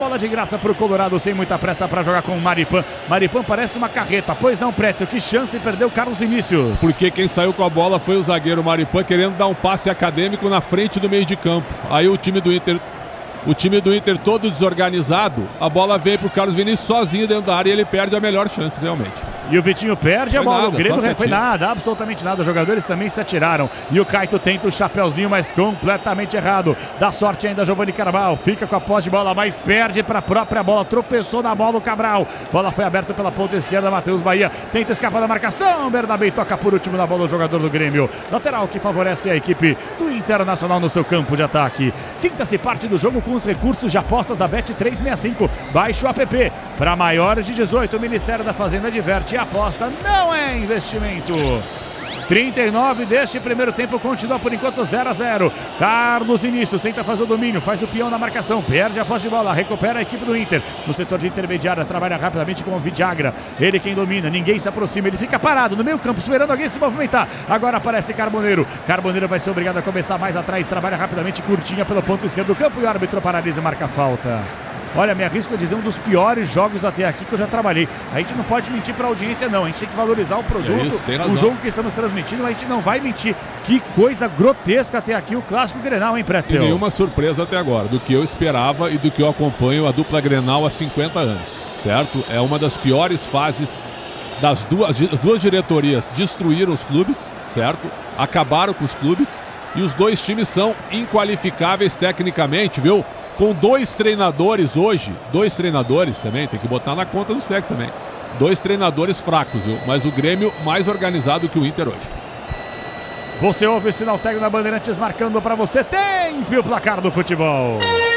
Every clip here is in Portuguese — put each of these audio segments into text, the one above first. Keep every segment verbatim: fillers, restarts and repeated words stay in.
Bola de graça para o Colorado, sem muita pressa para jogar com o Maripan. Maripan parece uma carreta, pois não, Pretzel, que chance, perdeu o Carlos Vinícius. Porque quem saiu com a bola foi o zagueiro Maripan, querendo dar um passe acadêmico na frente do meio de campo. Aí o time do Inter, o time do Inter todo desorganizado, a bola vem para o Carlos Vinícius sozinho dentro da área e ele perde a melhor chance, realmente. E o Vitinho perde a bola, nada, o Grêmio foi nada, absolutamente nada, os jogadores também se atiraram. E o Caito tenta o chapeuzinho, mas completamente errado. Dá sorte ainda Giovanni Carvalho, fica com a posse de bola, mas perde para a própria bola, tropeçou na bola o Cabral. Bola foi aberta pela ponta esquerda, Matheus Bahia tenta escapar da marcação, Bernabé toca por último na bola o jogador do Grêmio. Lateral que favorece a equipe do Internacional no seu campo de ataque. Sinta-se parte do jogo com os recursos de apostas da Bet trezentos e sessenta e cinco. Baixe o app. Para maiores de dezoito, o Ministério da Fazenda adverte: a aposta não é investimento. trinta e nove deste primeiro tempo, continua por enquanto zero a zero. Carlos Vinícius tenta fazer o domínio, faz o peão na marcação, perde a posse de bola, recupera a equipe do Inter. No setor de intermediária, trabalha rapidamente com o Vidagra. Ele quem domina, ninguém se aproxima, ele fica parado no meio campo, esperando alguém se movimentar. Agora aparece Carboneiro. Carboneiro vai ser obrigado a começar mais atrás, trabalha rapidamente, curtinha pelo ponto esquerdo do campo e o árbitro paralisa e marca a falta. Olha, me arrisco a dizer um dos piores jogos até aqui que eu já trabalhei. A gente não pode mentir para a audiência, não. A gente tem que valorizar o produto, é isso, o jogo que estamos transmitindo. A gente não vai mentir. Que coisa grotesca até aqui o clássico Grenal, hein, Pretzel? E nenhuma surpresa até agora, do que eu esperava e do que eu acompanho a dupla Grenal há cinquenta anos, certo? É uma das piores fases das duas, as duas diretorias. Destruíram os clubes, certo? Acabaram com os clubes e os dois times são inqualificáveis tecnicamente, viu? Com dois treinadores hoje, dois treinadores também, tem que botar na conta dos técnicos também. Dois treinadores fracos, viu? Mas o Grêmio mais organizado que o Inter hoje. Você ouve o sinal técnico da Bandeirantes marcando para você. Tempo o placar do futebol.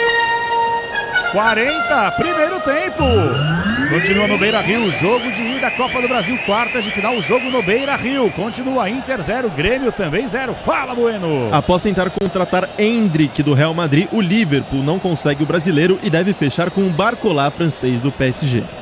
quarenta, primeiro tempo. Continua no Beira-Rio, jogo de ida, Copa do Brasil, quartas de final, jogo no Beira-Rio. Continua Inter zero, Grêmio também zero. Fala, Bueno. Após tentar contratar Endrick do Real Madrid, o Liverpool não consegue o brasileiro e deve fechar com o Barcola francês do P S G.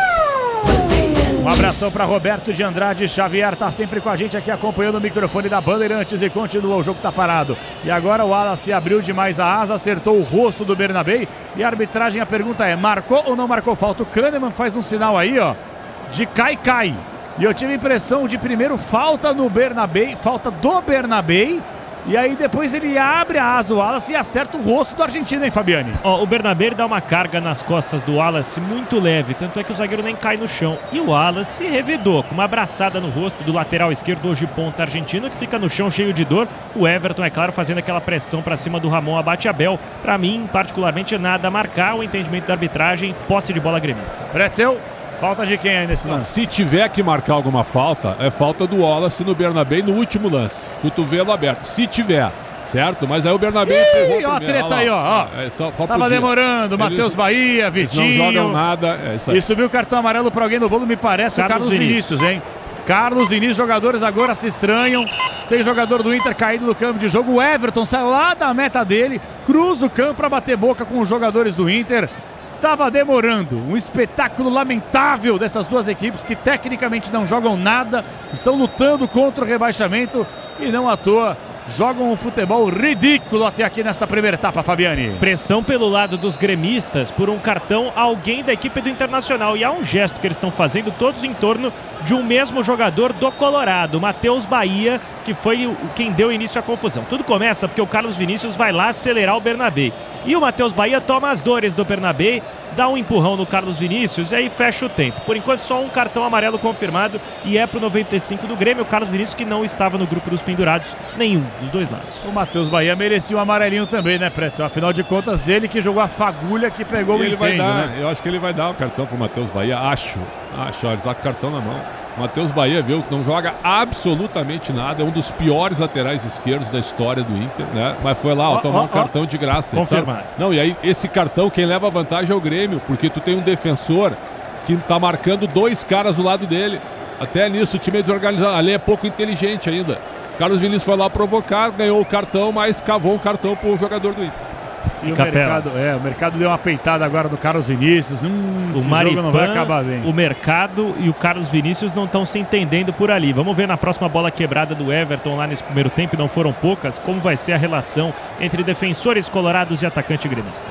Um abração para Roberto de Andrade Xavier, tá sempre com a gente aqui acompanhando o microfone da Bandeirantes e continua, o jogo tá parado. E agora o Wallace abriu demais a asa, acertou o rosto do Bernabé e a arbitragem, a pergunta é, marcou ou não marcou falta? O Kahneman faz um sinal aí, ó, de cai-cai. E eu tive a impressão de primeiro falta no Bernabé, falta do Bernabé. E aí depois ele abre a asa, o Wallace, e acerta o rosto do argentino, hein, Fabiane? Ó, o Bernabé dá uma carga nas costas do Wallace muito leve, tanto é que o zagueiro nem cai no chão. E o Wallace revidou com uma abraçada no rosto do lateral esquerdo, hoje ponta argentino, que fica no chão cheio de dor. O Everton, é claro, fazendo aquela pressão para cima do Ramon Abate-Abel. Para mim, particularmente, nada a marcar. O entendimento da arbitragem, posse de bola gremista. Pretzel. Falta de quem aí nesse Não, lance? se tiver que marcar alguma falta, é falta do Wallace no Bernabé no último lance. Cotovelo aberto. Se tiver, certo? Mas aí o Bernabé empurrou. Ó a treta aí, ó. ó. É, só, Tava demorando. Matheus Bahia, Vitinho. Não jogam nada. É isso aí. E subiu o cartão amarelo para alguém no bolo, me parece, Carlos o Carlos Vinícius, Vinícius, hein? Carlos Vinícius, jogadores agora se estranham. Tem jogador do Inter caído no campo de jogo. O Everton sai lá da meta dele, cruza o campo para bater boca com os jogadores do Inter. Tava demorando, um espetáculo lamentável dessas duas equipes que tecnicamente não jogam nada, estão lutando contra o rebaixamento e não à toa jogam um futebol ridículo até aqui nesta primeira etapa, Fabiane. Pressão pelo lado dos gremistas por um cartão a alguém da equipe do Internacional. E há um gesto que eles estão fazendo todos em torno de um mesmo jogador do Colorado, Matheus Bahia, que foi quem deu início à confusão. Tudo começa porque o Carlos Vinícius vai lá acelerar o Bernabé. E o Matheus Bahia toma as dores do Bernabé, dá um empurrão no Carlos Vinícius e aí fecha o tempo. Por enquanto só um cartão amarelo confirmado e é pro noventa e cinco do Grêmio. O Carlos Vinícius que não estava no grupo dos pendurados, nenhum dos dois lados. O Matheus Bahia merecia um amarelinho também, né, Pretzel? Afinal de contas, ele que jogou a fagulha que pegou e o incêndio, vai dar, né? Eu acho que ele vai dar o cartão pro Matheus Bahia, acho. Acho, ó, ele tá com o cartão na mão. Matheus Bahia, viu, que não joga absolutamente nada, é um dos piores laterais esquerdos da história do Inter, né? Mas foi lá, ó, ó tomar ó, um cartão de graça. Confirmado. Não, e aí esse cartão, quem leva a vantagem é o Grêmio, porque tu tem um defensor que tá marcando dois caras do lado dele. Até nisso o time é desorganizado, ali é pouco inteligente ainda. Carlos Vinícius foi lá provocar, ganhou o cartão, mas cavou um cartão pro jogador do Inter. E o mercado, é, o mercado deu uma peitada agora do Carlos Vinícius. Hum, o Maripan, não vai acabar bem. O mercado e o Carlos Vinícius não estão se entendendo por ali. Vamos ver na próxima bola quebrada do Everton lá nesse primeiro tempo, e não foram poucas, como vai ser a relação entre defensores colorados e atacante gremista.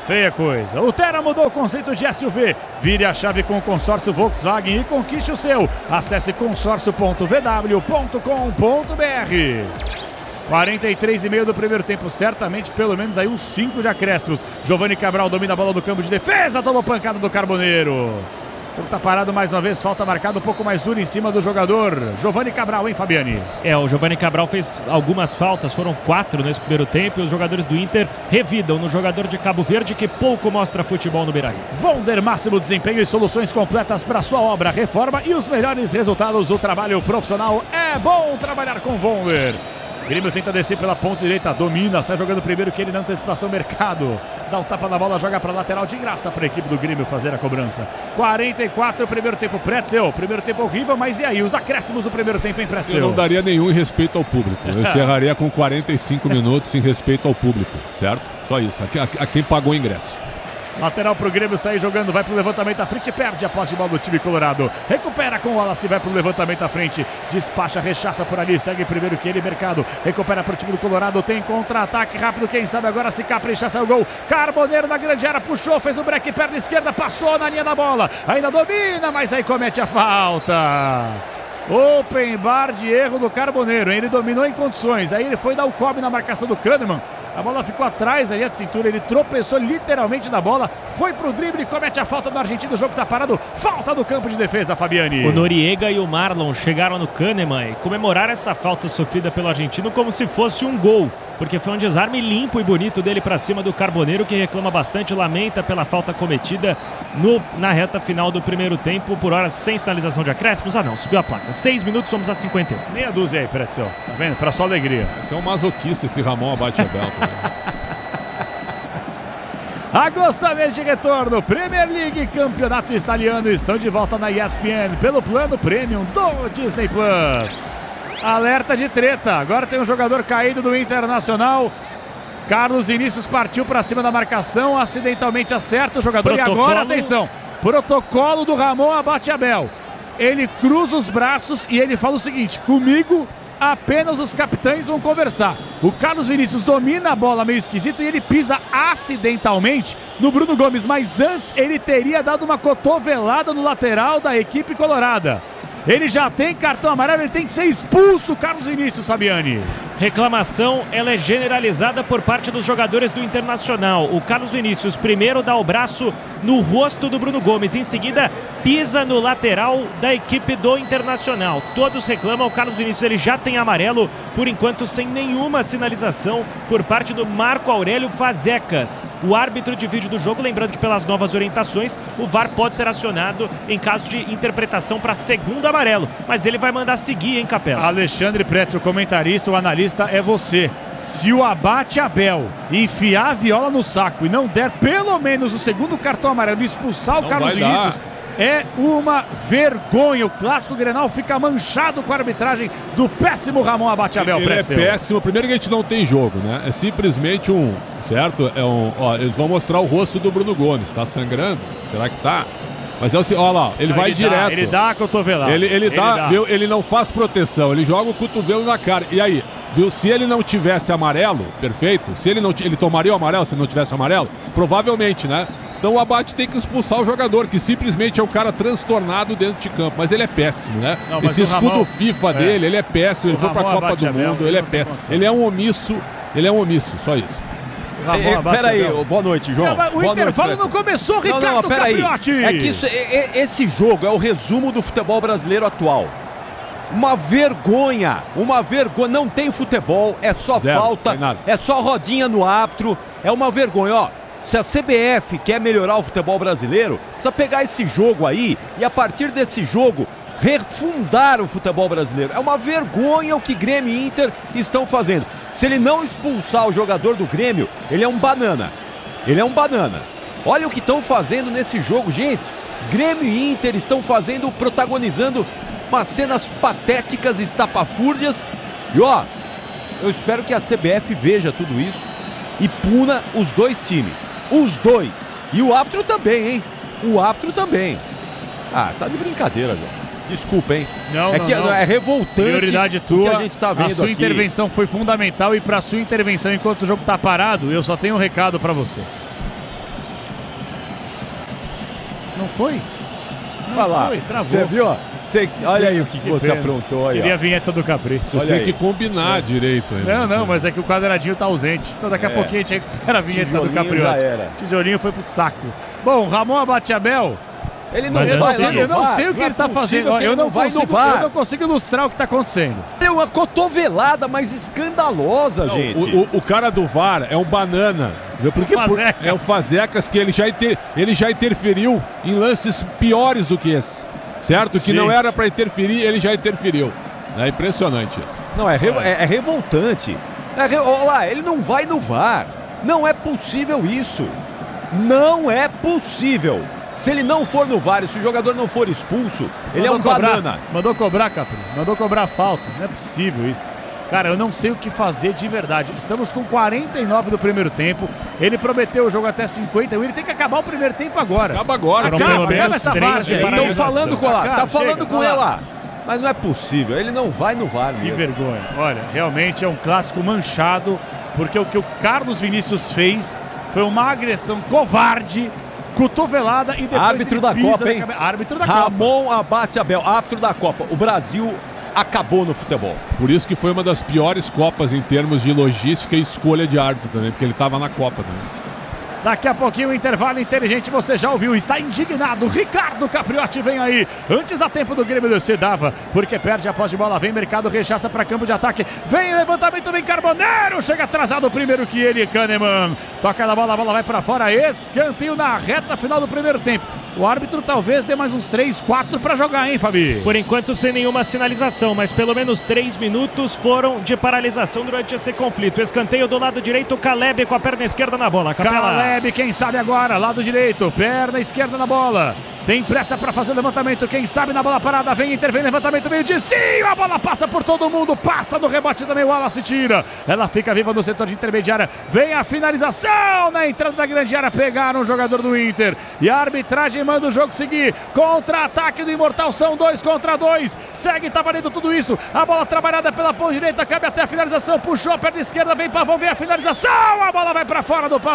feia coisa. O Terra mudou o conceito de S U V. Vire a chave com o consórcio Volkswagen e conquiste o seu. Acesse consórcio ponto v w ponto com ponto b r. quarenta e três e meio do primeiro tempo, certamente pelo menos aí uns cinco de acréscimos. Giovani Cabral domina a bola do campo de defesa, tomou pancada do Carboneiro. O jogo tá parado mais uma vez, falta marcada um pouco mais dura em cima do jogador Giovani Cabral, hein, Fabiani? É, o Giovani Cabral fez algumas faltas, foram quatro nesse primeiro tempo, e os jogadores do Inter revidam no jogador de Cabo Verde, que pouco mostra futebol no Beira-Rio. Vonder, máximo desempenho e soluções completas para sua obra, reforma e os melhores resultados. O trabalho profissional é bom trabalhar com Vonder. Grêmio tenta descer pela ponta direita, domina, sai jogando primeiro que ele na antecipação, Mercado. Dá um tapa na bola, joga para lateral de graça para a equipe do Grêmio fazer a cobrança. quarenta e quatro, primeiro tempo, Pretzel. Primeiro tempo horrível, mas e aí? Os acréscimos do primeiro tempo em Pretzel? Eu não daria nenhum em respeito ao público. Eu encerraria com quarenta e cinco minutos em respeito ao público, certo? Só isso, a, a, a quem pagou o ingresso. Lateral pro Grêmio sair jogando, vai pro levantamento à frente, perde a posse de bola do time colorado. Recupera com o Wallace, vai pro levantamento à frente, despacha, rechaça por ali, segue primeiro que ele, Mercado. Recupera pro time do Colorado, tem contra-ataque rápido, quem sabe agora se capricha, sai o gol. Carboneiro na grande área, puxou, fez o break, perna esquerda, passou na linha da bola. Ainda domina, mas aí comete a falta. Open bar de erro do Carboneiro, ele dominou em condições, aí ele foi dar o cobre na marcação do Kahneman. A bola ficou atrás ali, a cintura, ele tropeçou literalmente na bola, foi pro drible e comete a falta do argentino, o jogo tá parado, falta do campo de defesa, Fabiani. O Noriega e o Marlon chegaram no Kahneman e comemoraram essa falta sofrida pelo argentino como se fosse um gol, porque foi um desarme limpo e bonito dele pra cima do Carboneiro, que reclama bastante, lamenta pela falta cometida no, na reta final do primeiro tempo, por hora sem sinalização de acréscimos. Ah não, subiu a placa, seis minutos, somos a cinquenta e um. Meia dúzia aí, Pretzel, tá vendo? Pra sua alegria. Esse é um masoquista, esse Ramon Abate-Abel. Agosto mês de retorno, Premier League, campeonato italiano, estão de volta na E S P N pelo plano Premium do Disney Plus. Alerta de treta, agora tem um jogador caído do Internacional. Carlos Vinícius partiu para cima da marcação, acidentalmente acerta o jogador. Protocolo. E agora, atenção, protocolo do Ramon Abate-Abel. Ele cruza os braços e ele fala o seguinte: comigo apenas os capitães vão conversar. O Carlos Vinícius domina a bola meio esquisito e ele pisa acidentalmente no Bruno Gomes, mas antes ele teria dado uma cotovelada no lateral da equipe colorada. Ele já tem cartão amarelo, ele tem que ser expulso, Carlos Vinícius, Fabiani. Reclamação, ela é generalizada por parte dos jogadores do Internacional. O Carlos Vinícius primeiro dá o braço no rosto do Bruno Gomes, em seguida pisa no lateral da equipe do Internacional. Todos reclamam, o Carlos Vinícius ele já tem amarelo, por enquanto sem nenhuma sinalização por parte do Marco Aurélio Fazecas, o árbitro de vídeo do jogo. Lembrando que pelas novas orientações, o V A R pode ser acionado em caso de interpretação para segundo amarelo, mas ele vai mandar seguir, hein, Capela? Alexandre Pretzel, o comentarista, o analista é você. Se o Abate-Abel enfiar a viola no saco e não der pelo menos o segundo cartão amarelo e expulsar não o Carlos Vinícius, é uma vergonha. O clássico Grenal fica manchado com a arbitragem do péssimo Ramon Abate-Abel. Ele Pretzel. É péssimo. Primeiro que a gente não tem jogo, né? É simplesmente um, certo? É um, ó, eles vão mostrar o rosto do Bruno Gomes. Tá sangrando? Será que tá? Mas é o seguinte, olha lá, ele não, vai ele direto. Dá, ele dá a cotovelada. Ele, ele, ele, dá, dá. Viu, ele não faz proteção, ele joga o cotovelo na cara. E aí, viu, se ele não tivesse amarelo, perfeito, se ele não ele tomaria o amarelo se não tivesse amarelo? Provavelmente, né? Então o Abate tem que expulsar o jogador, que simplesmente é um cara transtornado dentro de campo. Mas ele é péssimo, né? Não, Esse escudo Ramon, FIFA é. dele, ele é péssimo, ele foi pra Copa do Mundo, ele é péssimo. Ele é um omisso, ele é um omisso, só isso. É, peraí, boa noite, João. Não, o boa intervalo noite, não começou, Ricardo não, não, Capriotti. É que isso, é, esse jogo é o resumo do futebol brasileiro atual. Uma vergonha, uma vergonha. Não tem futebol, é só Zero, falta, é só rodinha no árbitro. É uma vergonha, ó. Se a C B F quer melhorar o futebol brasileiro, precisa pegar esse jogo aí e a partir desse jogo refundar o futebol brasileiro. É uma vergonha o que Grêmio e Inter estão fazendo. Se ele não expulsar o jogador do Grêmio, ele é um banana. Ele é um banana. Olha o que estão fazendo nesse jogo, gente. Grêmio e Inter estão fazendo, protagonizando umas cenas patéticas, estapafúrdias. E ó, eu espero que a C B F veja tudo isso e puna os dois times. Os dois. E o árbitro também, hein? O árbitro também. Ah, tá de brincadeira, João. Desculpa, hein? Não, é não, que não. é revoltante. Prioridade tua, o que a gente tá vendo a sua aqui. intervenção foi fundamental e para sua intervenção enquanto o jogo tá parado, eu só tenho um recado para você. Não foi? Não Olha lá, foi, travou. você viu? Você, olha aí o que, que, Que você pena. aprontou aí. Queria Ó. a vinheta do Capri. Vocês Olha têm aí. que combinar direito aí. Não, né? não, mas é que o quadradinho tá ausente. Então daqui a É. pouquinho a gente recupera a vinheta do Tijolinho Capriotti. já era. Tijolinho foi pro saco. Bom, Ramon Abate-Abel. Ele não Mas Eu vai não sei, lá no eu não VAR. sei o que Não é ele tá possível fazendo. Ó, que Eu ele não, vai consigo, no VAR. eu não consigo ilustrar o que tá acontecendo. É uma cotovelada, mas escandalosa, Não, gente. o, o- o cara do V A R é um banana. Viu? Porque por- Fazecas. é o Fazecas que ele já, inter- ele já interferiu em lances piores do que esse. Certo? Que não Gente. era pra interferir, ele já interferiu. É impressionante isso. Não, é, re- é- é revoltante. É re- Olha lá, ele não vai no VAR. Não é possível isso. Não é possível. Se ele não for no VAR, se o jogador não for expulso, ele é um Mandou cobrar. banana. Mandou cobrar, Capri. Mandou cobrar a falta. Não é possível isso. Cara, eu não sei o que fazer de verdade. Estamos com quarenta e nove do primeiro tempo. Ele prometeu o jogo até cinquenta. Ele tem que acabar o primeiro tempo agora. Acaba agora. Foram Acaba, pelo acaba menos essa três várzea de aí. Estão paralisação. falando com ela, Cara, tá falando chega, com vai lá. ela. Mas não é possível, ele não vai no VAR Que mesmo. vergonha. Olha, realmente é um clássico manchado, porque o que o Carlos Vinícius fez foi uma agressão covarde, cotovelada e depois Árbitro ele da pisa Copa, na hein? cabe- Árbitro da Copa. Ramon Abate-Abel, árbitro da Copa. O Brasil acabou no futebol. Por isso que foi uma das piores Copas em termos de logística e escolha de árbitro também, porque ele estava na Copa também. Daqui a pouquinho o intervalo inteligente, você já ouviu, está indignado. Ricardo Capriotti vem aí. Antes da tempo do Grêmio descer, dava, porque perde a posse de bola, vem Mercado, rechaça para campo de ataque. Vem levantamento, vem Carboneiro, chega atrasado primeiro que ele, Kahneman. Toca na bola, a bola vai para fora, escanteio na reta final do primeiro tempo. O árbitro talvez dê mais uns três, quatro para jogar, hein, Fabi? Por enquanto sem nenhuma sinalização, mas pelo menos três minutos foram de paralisação durante esse conflito. Escanteio do lado direito, Caleb com a perna esquerda na bola. Capela. Caleb, quem sabe agora, lado direito, perna esquerda na bola. Tem pressa para fazer o levantamento, quem sabe na bola parada, vem, intervém, levantamento, meio desvio, a bola passa por todo mundo, passa no rebote também, o Wallace tira. Ela fica viva no setor de intermediária, vem a finalização na entrada da grande área, pegaram o jogador do Inter. E a arbitragem manda o jogo seguir, contra-ataque do Imortal, são dois contra dois, segue, tá valendo tudo isso, a bola trabalhada pela ponta direita, cabe até a finalização, puxou a perna esquerda, vem Pavão, vem a finalização, a bola vai para fora do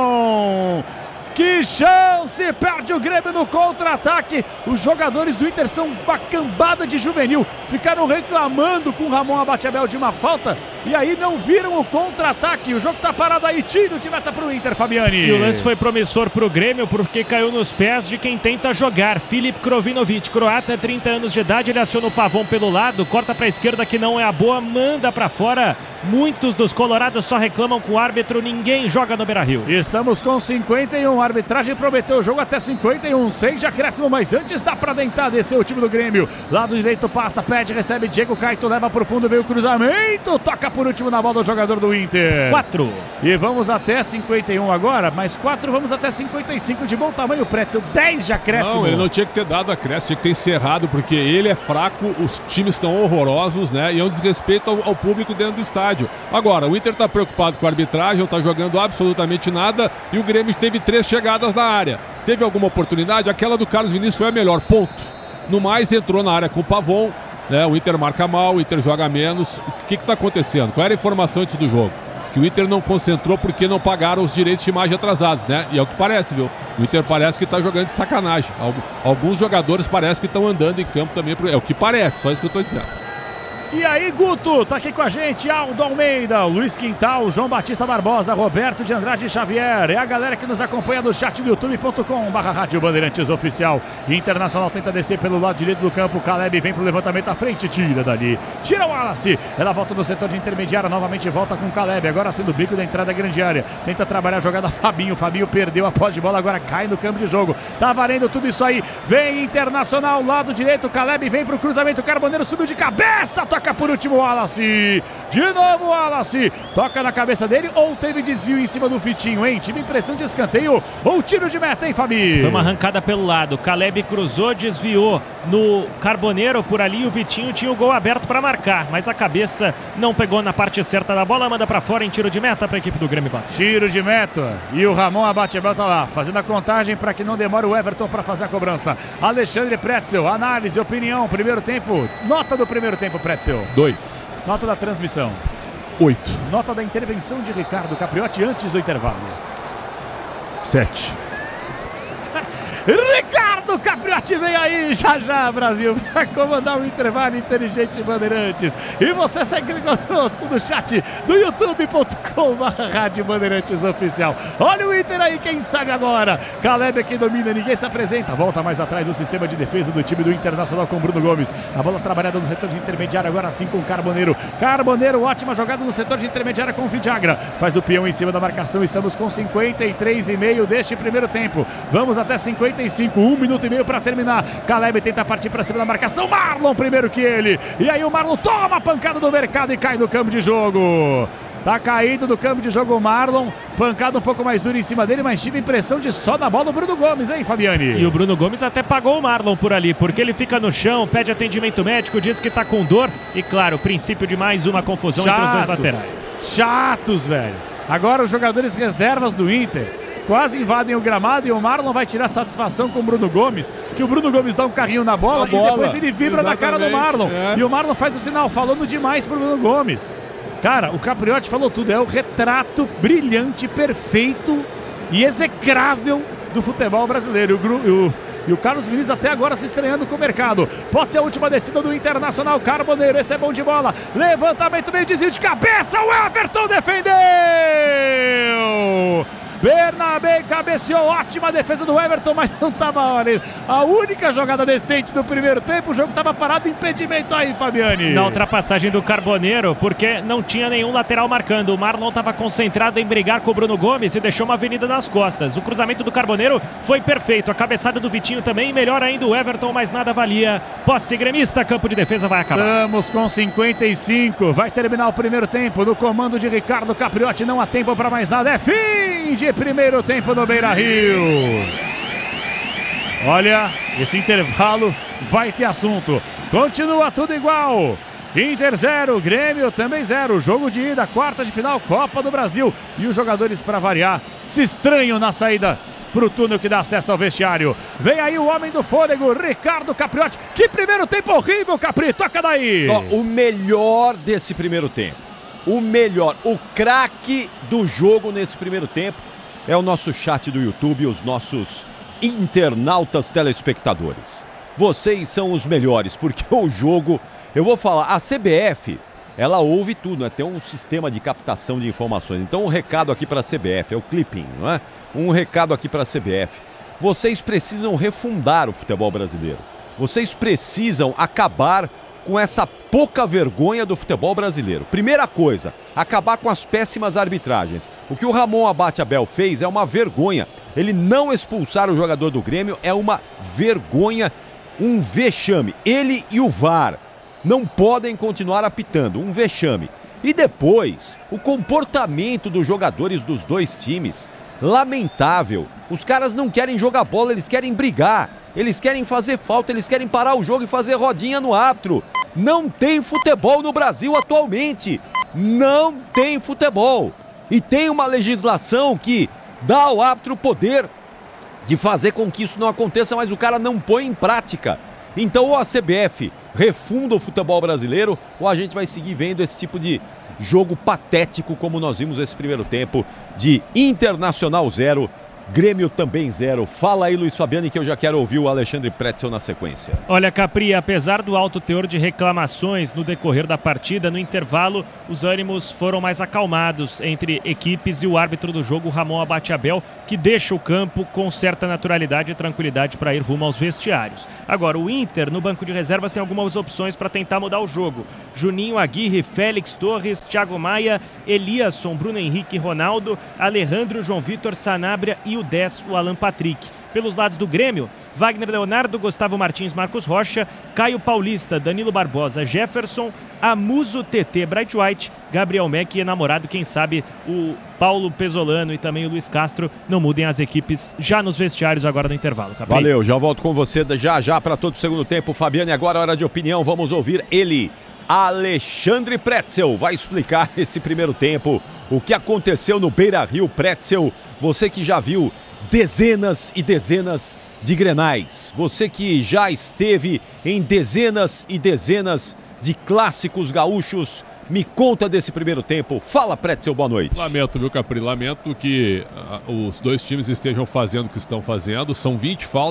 Pavão. Que chance! Perde o Grêmio no contra-ataque. Os jogadores do Inter são uma cambada de juvenil. Ficaram reclamando com o Ramon Abate-Abel de uma falta. E aí não viram o contra-ataque. O jogo tá parado aí. Tiro de meta pro Inter, Fabiani. E o lance foi promissor pro Grêmio porque caiu nos pés de quem tenta jogar. Filip Krovinovic, croata, trinta anos de idade. Ele aciona o Pavão pelo lado, corta pra esquerda que não é a boa, manda pra fora. Muitos dos colorados só reclamam com o árbitro. Ninguém joga no Beira-Rio. Estamos com cinquenta e um. A arbitragem prometeu o jogo até cinquenta e um. Seis de acréscimo, mas antes dá pra tentar descer o time do Grêmio. Lado direito passa, pede, recebe Diego Caito, leva pro fundo, veio o cruzamento. Toca por último na bola do jogador do Inter. Quatro. E vamos até cinquenta e um agora, mais quatro, vamos até cinquenta e cinco de bom tamanho, Pretzel. dez de acréscimo. Não, ele não tinha que ter dado acréscimo, tinha que ter encerrado, porque ele é fraco, os times estão horrorosos, né? E é um desrespeito ao, ao público dentro do estádio. Agora, o Inter está preocupado com a arbitragem, não está jogando absolutamente nada e o Grêmio teve três chegadas na área. Teve alguma oportunidade? Aquela do Carlos Vinícius foi a melhor, ponto. No mais, entrou na área com o Pavon, né? O Inter marca mal, o Inter joga menos. O que está acontecendo? Qual era a informação antes do jogo? Que o Inter não concentrou porque não pagaram os direitos de imagem atrasados, né? E é o que parece, viu? O Inter parece que está jogando de sacanagem. Alguns jogadores parece que estão andando em campo também. É o que parece, só isso que eu estou dizendo. E aí, Guto, tá aqui com a gente, Aldo Almeida, Luiz Quintal, João Batista Barbosa, Roberto de Andrade Xavier. É a galera que nos acompanha no chat do youtube ponto com barra Rádio Bandeirantes Oficial. Internacional tenta descer pelo lado direito do campo, Caleb vem pro levantamento à frente, tira dali. Tira o Wallace, ela volta no setor de intermediária, novamente volta com Caleb, agora sendo o bico da entrada da grande área. Tenta trabalhar a jogada Fabinho, Fabinho perdeu a posse de bola, agora cai no campo de jogo. Tá valendo tudo isso aí, vem Internacional, lado direito, Caleb vem pro cruzamento, Carboneiro subiu de cabeça, toca por último o Wallace, de novo o Wallace, toca na cabeça dele ou teve desvio em cima do Fitinho, hein? Tive impressão de escanteio ou tiro de meta, hein, Fabi? Foi uma arrancada pelo lado, Caleb cruzou, desviou no Carboneiro por ali, o Vitinho tinha o gol aberto para marcar, mas a cabeça não pegou na parte certa da bola, manda para fora em tiro de meta para a equipe do Grêmio. Tiro de meta e o Ramon Abate-Abel tá lá, fazendo a contagem para que não demore o Everton para fazer a cobrança. Alexandre Pretzel, análise, opinião, primeiro tempo, nota do primeiro tempo, Pretzel. Dois. Nota da transmissão. Oito. Nota da intervenção de Ricardo Capriotti antes do intervalo. Sete. Ricardo Ricardo Capriotti vem aí, já já, Brasil, para comandar o intervalo inteligente Bandeirantes. E você segue conosco no chat do youtube ponto com barra Rádio Bandeirantes Oficial. Olha o Inter aí, quem sabe agora. Caleb aqui domina, ninguém se apresenta. Volta mais atrás do sistema de defesa do time do Internacional com Bruno Gomes. A bola trabalhada no setor de intermediário, agora sim com Carboneiro. Carboneiro, ótima jogada no setor de intermediário com Vidagra. Faz o peão em cima da marcação. Estamos com cinquenta e três e meio deste primeiro tempo. Vamos até cinquenta e cinco, um minuto e meio para terminar. Caleb tenta partir para cima da marcação. Marlon primeiro que ele. E aí o Marlon toma a pancada do mercado e cai do campo de jogo. Tá caído do campo de jogo o Marlon, pancada um pouco mais dura em cima dele, mas tive a impressão de só na bola o Bruno Gomes, hein, Fabiani? E o Bruno Gomes até pagou o Marlon por ali, porque ele fica no chão, pede atendimento médico, diz que tá com dor e, claro, o princípio de mais uma confusão Chatos. entre os dois laterais. Chatos, velho. Agora os jogadores reservas do Inter quase invadem o gramado e o Marlon vai tirar satisfação com o Bruno Gomes, que o Bruno Gomes dá um carrinho na bola, bola. e depois ele vibra Exatamente, na cara do Marlon. É. E o Marlon faz o sinal, falando demais pro Bruno Gomes. Cara, o Capriotti falou tudo, é o retrato brilhante, perfeito e execrável do futebol brasileiro. E o, o, e o Carlos Vinícius até agora se estreando com o mercado. Pode ser a última descida do Internacional. Carboneiro, esse é bom de bola. Levantamento, meio desvio de cabeça, o Everton defendeu! Bernabé cabeceou, ótima defesa do Everton, mas não estava olha, a única jogada decente do primeiro tempo, o jogo estava parado, impedimento aí, Fabiani. Na ultrapassagem do Carboneiro, porque não tinha nenhum lateral marcando, o Marlon estava concentrado em brigar com o Bruno Gomes e deixou uma avenida nas costas. O cruzamento do Carboneiro foi perfeito, a cabeçada do Vitinho também, melhor ainda o Everton, mas nada valia. Posse gremista, campo de defesa vai acabar. Estamos com cinquenta e cinco, vai terminar o primeiro tempo, no comando de Ricardo Capriotti, não há tempo para mais nada, é fim de primeiro tempo no Beira-Rio. Olha, esse intervalo vai ter assunto. Continua tudo igual. Inter zero, Grêmio também zero. Jogo de ida, quarta de final, Copa do Brasil. E os jogadores, para variar, se estranham na saída pro túnel que dá acesso ao vestiário. Vem aí o homem do fôlego, Ricardo Capriotti. Que primeiro tempo horrível, Capri. Toca daí. Oh, o melhor desse primeiro tempo. O melhor, o craque do jogo nesse primeiro tempo é o nosso chat do YouTube, os nossos internautas telespectadores. Vocês são os melhores, porque o jogo, eu vou falar, a C B F, ela ouve tudo, né? Tem um sistema de captação de informações. Então um recado aqui para a C B F, é o clipping, não é? Um recado aqui para a C B F. Vocês precisam refundar o futebol brasileiro. Vocês precisam acabar com essa pouca vergonha do futebol brasileiro. Primeira coisa, acabar com as péssimas arbitragens. O que o Ramon Abate Abel fez é uma vergonha. Ele não expulsar o jogador do Grêmio é uma vergonha, um vexame. Ele e o V A R não podem continuar apitando, um vexame. E depois, o comportamento dos jogadores dos dois times, lamentável. Os caras não querem jogar bola, eles querem brigar. Eles querem fazer falta, eles querem parar o jogo e fazer rodinha no árbitro. Não tem futebol no Brasil atualmente. Não tem futebol. E tem uma legislação que dá ao árbitro o poder de fazer com que isso não aconteça, mas o cara não põe em prática. Então ou a C B F refunda o futebol brasileiro, ou a gente vai seguir vendo esse tipo de jogo patético como nós vimos esse primeiro tempo de Internacional zero, Grêmio também zero. Fala aí, Luiz Fabiani, que eu já quero ouvir o Alexandre Pretzel na sequência. Olha, Capri, apesar do alto teor de reclamações no decorrer da partida, no intervalo, os ânimos foram mais acalmados entre equipes e o árbitro do jogo, Ramon Abate Abel, que deixa o campo com certa naturalidade e tranquilidade para ir rumo aos vestiários. Agora, o Inter, no banco de reservas, tem algumas opções para tentar mudar o jogo. Juninho Aguirre, Félix Torres, Thiago Maia, Eliasson, Bruno Henrique, Ronaldo, Alejandro, João Vitor, Sanabria e o dez, o Alan Patrick. Pelos lados do Grêmio, Wagner Leonardo, Gustavo Martins, Marcos Rocha, Caio Paulista, Danilo Barbosa, Jefferson, Amuso, T T, Bright White, Gabriel Meck e namorado, quem sabe o Paulo Pesolano e também o Luiz Castro não mudem as equipes já nos vestiários agora no intervalo. Capri. Valeu, já volto com você já já para todo o segundo tempo. Fabiane, agora hora de opinião, vamos ouvir ele, Alexandre Pretzel, vai explicar esse primeiro tempo, o que aconteceu no Beira-Rio. Pretzel, você que já viu dezenas e dezenas de grenais, você que já esteve em dezenas e dezenas de clássicos gaúchos, me conta desse primeiro tempo. Fala, Pretzel, boa noite. Lamento, viu, Capri? Lamento que uh, os dois times estejam fazendo o que estão fazendo. São vinte faltas.